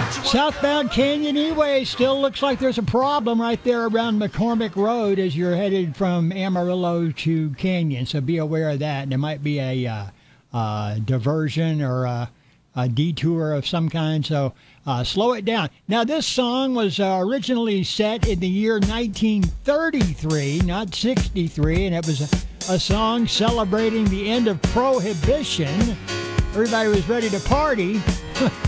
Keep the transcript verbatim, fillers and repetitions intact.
Southbound Canyon E-Way still looks like there's a problem right there around McCormick Road as you're headed from Amarillo to Canyon, so be aware of that. There might be a uh, uh, diversion or a, a detour of some kind, so uh, slow it down. Now, this song was uh, originally set in the year nineteen thirty-three, not sixty-three, and it was a, a song celebrating the end of Prohibition. Everybody was ready to party.